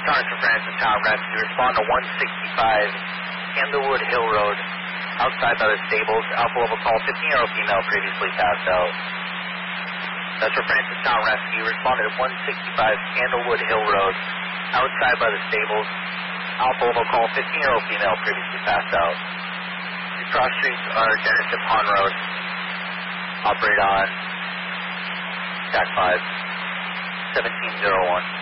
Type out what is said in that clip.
Stars for Francis Town Rescue. Respond to 165 Candlewood Hill Road, outside by the stables. Alpha level call, 15-year-old female previously passed out. That's for Francis Town Rescue. Responded at 165 Candlewood Hill Road, outside by the stables. Alpha level call, 15-year-old female previously passed out. The cross streets are Genesee Pond Road. Operate on TAC 5, 1701.